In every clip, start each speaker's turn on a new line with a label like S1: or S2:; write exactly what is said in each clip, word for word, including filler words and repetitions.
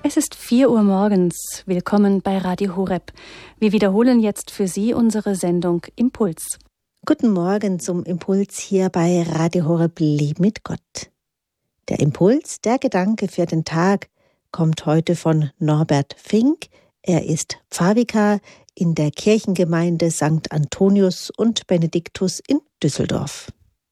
S1: Es ist vier Uhr morgens. Willkommen bei Radio Horeb. Wir wiederholen jetzt für Sie unsere Sendung Impuls.
S2: Guten Morgen zum Impuls hier bei Radio Horeb Leben mit Gott. Der Impuls, der Gedanke für den Tag, kommt heute von Norbert Fink. Er ist Pfarrvikar in der Kirchengemeinde Sankt Antonius und Benediktus in Düsseldorf.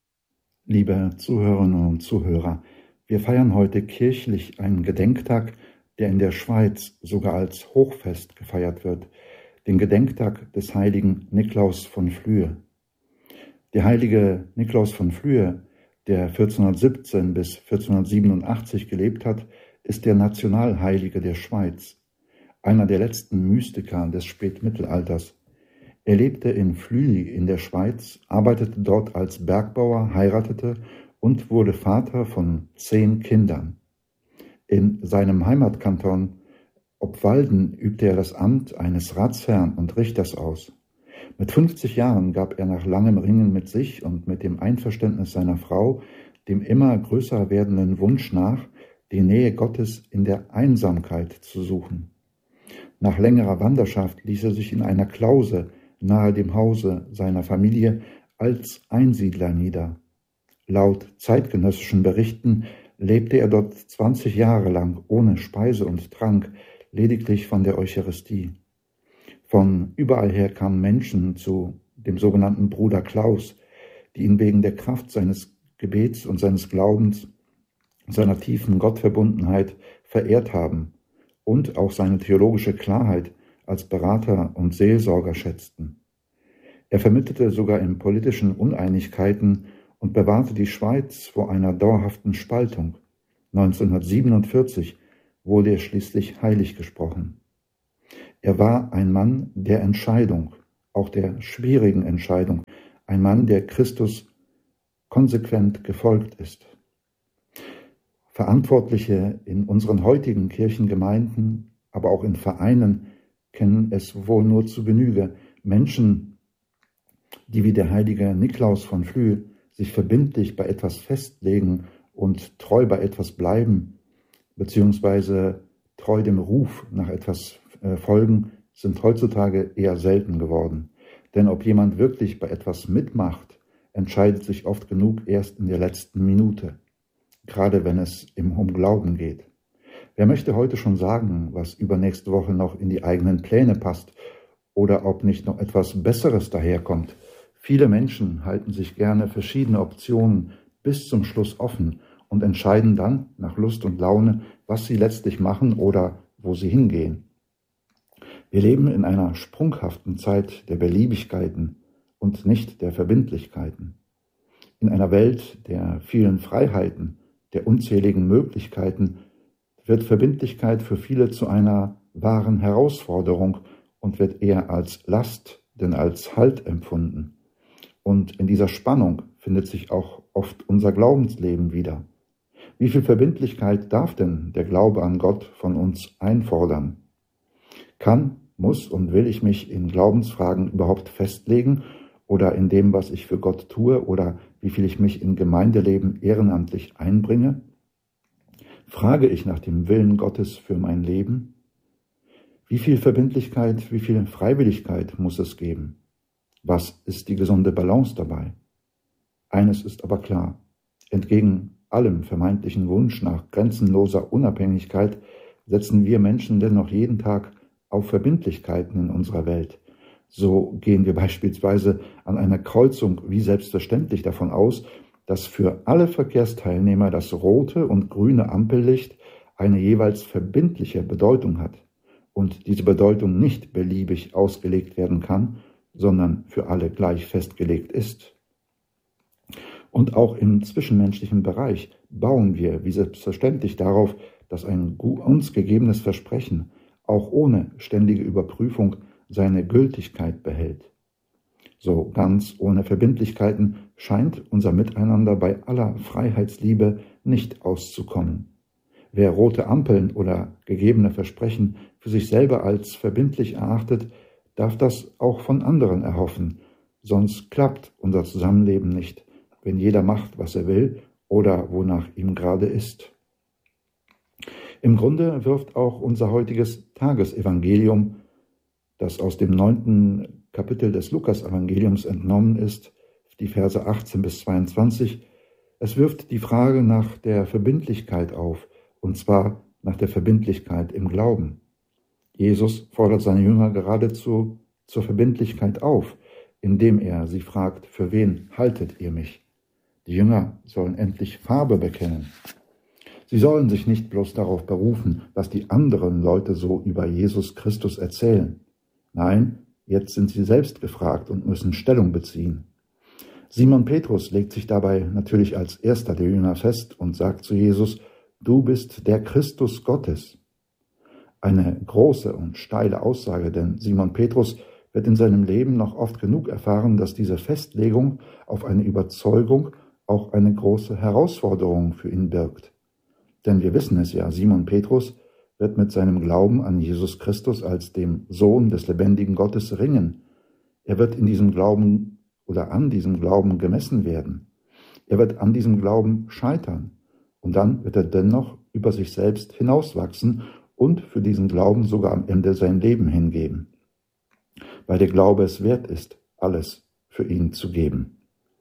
S3: Liebe Zuhörerinnen und Zuhörer, wir feiern heute kirchlich einen Gedenktag, der in der Schweiz sogar als Hochfest gefeiert wird, den Gedenktag des heiligen Niklaus von Flüe. Der heilige Niklaus von Flüe, der vierzehnhundertsiebzehn bis vierzehnhundertsiebenundachtzig gelebt hat, ist der Nationalheilige der Schweiz, einer der letzten Mystiker des Spätmittelalters. Er lebte in Flüe in der Schweiz, arbeitete dort als Bergbauer, heiratete und wurde Vater von zehn Kindern. In seinem Heimatkanton Obwalden übte er das Amt eines Ratsherrn und Richters aus. Mit fünfzig Jahren gab er nach langem Ringen mit sich und mit dem Einverständnis seiner Frau dem immer größer werdenden Wunsch nach, die Nähe Gottes in der Einsamkeit zu suchen. Nach längerer Wanderschaft ließ er sich in einer Klause nahe dem Hause seiner Familie als Einsiedler nieder. Laut zeitgenössischen Berichten lebte er dort zwanzig Jahre lang ohne Speise und Trank, lediglich von der Eucharistie. Von überall her kamen Menschen zu dem sogenannten Bruder Klaus, die ihn wegen der Kraft seines Gebets und seines Glaubens, seiner tiefen Gottverbundenheit verehrt haben und auch seine theologische Klarheit als Berater und Seelsorger schätzten. Er vermittelte sogar in politischen Uneinigkeiten und bewahrte die Schweiz vor einer dauerhaften Spaltung. neunzehnhundertsiebenundvierzig wurde er schließlich heilig gesprochen. Er war ein Mann der Entscheidung, auch der schwierigen Entscheidung, ein Mann, der Christus konsequent gefolgt ist. Verantwortliche in unseren heutigen Kirchengemeinden, aber auch in Vereinen kennen es wohl nur zu Genüge. Menschen, die wie der heilige Niklaus von Flüe sich verbindlich bei etwas festlegen und treu bei etwas bleiben, beziehungsweise treu dem Ruf nach etwas äh, folgen, sind heutzutage eher selten geworden. Denn ob jemand wirklich bei etwas mitmacht, entscheidet sich oft genug erst in der letzten Minute, gerade wenn es um Glauben geht. Wer möchte heute schon sagen, was übernächste Woche noch in die eigenen Pläne passt oder ob nicht noch etwas Besseres daherkommt? Viele Menschen halten sich gerne verschiedene Optionen bis zum Schluss offen und entscheiden dann nach Lust und Laune, was sie letztlich machen oder wo sie hingehen. Wir leben in einer sprunghaften Zeit der Beliebigkeiten und nicht der Verbindlichkeiten. In einer Welt der vielen Freiheiten, der unzähligen Möglichkeiten, wird Verbindlichkeit für viele zu einer wahren Herausforderung und wird eher als Last denn als Halt empfunden. Und in dieser Spannung findet sich auch oft unser Glaubensleben wieder. Wie viel Verbindlichkeit darf denn der Glaube an Gott von uns einfordern? Kann, muss und will ich mich in Glaubensfragen überhaupt festlegen oder in dem, was ich für Gott tue oder wie viel ich mich in Gemeindeleben ehrenamtlich einbringe? Frage ich nach dem Willen Gottes für mein Leben? Wie viel Verbindlichkeit, wie viel Freiwilligkeit muss es geben? Was ist die gesunde Balance dabei? Eines ist aber klar, entgegen allem vermeintlichen Wunsch nach grenzenloser Unabhängigkeit setzen wir Menschen dennoch jeden Tag auf Verbindlichkeiten in unserer Welt. So gehen wir beispielsweise an einer Kreuzung wie selbstverständlich davon aus, dass für alle Verkehrsteilnehmer das rote und grüne Ampellicht eine jeweils verbindliche Bedeutung hat und diese Bedeutung nicht beliebig ausgelegt werden kann, sondern für alle gleich festgelegt ist. Und auch im zwischenmenschlichen Bereich bauen wir wie selbstverständlich darauf, dass ein uns gegebenes Versprechen auch ohne ständige Überprüfung seine Gültigkeit behält. So ganz ohne Verbindlichkeiten scheint unser Miteinander bei aller Freiheitsliebe nicht auszukommen. Wer rote Ampeln oder gegebene Versprechen für sich selber als verbindlich erachtet, darf das auch von anderen erhoffen, sonst klappt unser Zusammenleben nicht, wenn jeder macht, was er will oder wonach ihm gerade ist. Im Grunde wirft auch unser heutiges Tagesevangelium, das aus dem neunten Kapitel des Lukas-Evangeliums entnommen ist, die Verse achtzehn bis zweiundzwanzig, es wirft die Frage nach der Verbindlichkeit auf, und zwar nach der Verbindlichkeit im Glauben. Jesus fordert seine Jünger geradezu zur Verbindlichkeit auf, indem er sie fragt, für wen haltet ihr mich? Die Jünger sollen endlich Farbe bekennen. Sie sollen sich nicht bloß darauf berufen, was die anderen Leute so über Jesus Christus erzählen. Nein, jetzt sind sie selbst gefragt und müssen Stellung beziehen. Simon Petrus legt sich dabei natürlich als erster der Jünger fest und sagt zu Jesus, du bist der Christus Gottes. Eine große und steile Aussage, denn Simon Petrus wird in seinem Leben noch oft genug erfahren, dass diese Festlegung auf eine Überzeugung auch eine große Herausforderung für ihn birgt. Denn wir wissen es ja, Simon Petrus wird mit seinem Glauben an Jesus Christus als dem Sohn des lebendigen Gottes ringen. Er wird in diesem Glauben oder an diesem Glauben gemessen werden. Er wird an diesem Glauben scheitern. Und dann wird er dennoch über sich selbst hinauswachsen und für diesen Glauben sogar am Ende sein Leben hingeben. Weil der Glaube es wert ist, alles für ihn zu geben.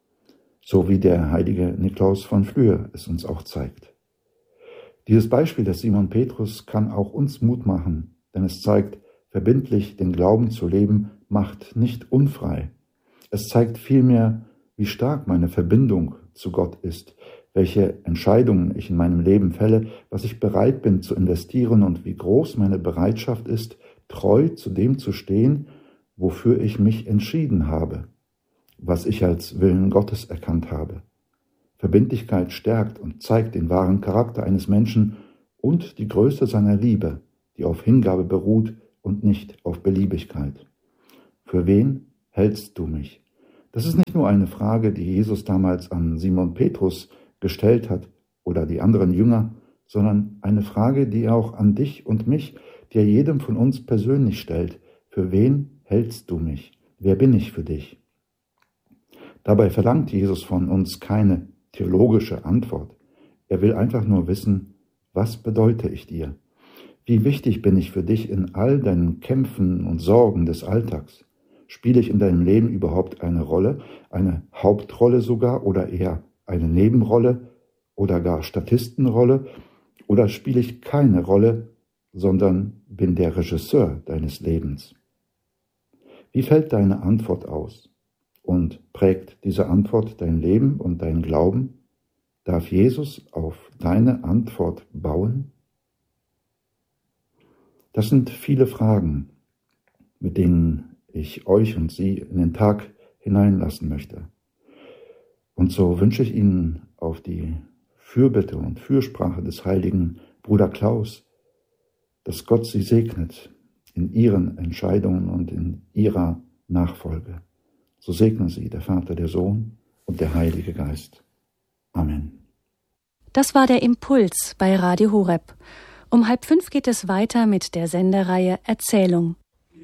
S3: So wie der heilige Niklaus von Flüe es uns auch zeigt. Dieses Beispiel des Simon Petrus kann auch uns Mut machen, denn es zeigt, verbindlich den Glauben zu leben, macht nicht unfrei. Es zeigt vielmehr, wie stark meine Verbindung zu Gott ist, welche Entscheidungen ich in meinem Leben fälle, was ich bereit bin zu investieren und wie groß meine Bereitschaft ist, treu zu dem zu stehen, wofür ich mich entschieden habe, was ich als Willen Gottes erkannt habe. Verbindlichkeit stärkt und zeigt den wahren Charakter eines Menschen und die Größe seiner Liebe, die auf Hingabe beruht und nicht auf Beliebigkeit. Für wen hältst du mich? Das ist nicht nur eine Frage, die Jesus damals an Simon Petrus gestellt hat oder die anderen Jünger, sondern eine Frage, die er auch an dich und mich, die er jedem von uns persönlich stellt. Für wen hältst du mich? Wer bin ich für dich? Dabei verlangt Jesus von uns keine theologische Antwort. Er will einfach nur wissen, was bedeute ich dir? Wie wichtig bin ich für dich in all deinen Kämpfen und Sorgen des Alltags? Spiele ich in deinem Leben überhaupt eine Rolle, eine Hauptrolle sogar oder eher eine Nebenrolle oder gar Statistenrolle? Oder spiele ich keine Rolle, sondern bin der Regisseur deines Lebens? Wie fällt deine Antwort aus? Und prägt diese Antwort dein Leben und dein Glauben? Darf Jesus auf deine Antwort bauen? Das sind viele Fragen, mit denen ich euch und Sie in den Tag hineinlassen möchte. Und so wünsche ich Ihnen auf die Fürbitte und Fürsprache des heiligen Bruder Klaus, dass Gott Sie segnet in Ihren Entscheidungen und in Ihrer Nachfolge. So segne Sie der Vater, der Sohn und der Heilige Geist. Amen.
S1: Das war der Impuls bei Radio Horeb. Um halb fünf geht es weiter mit der Sendereihe Erzählung.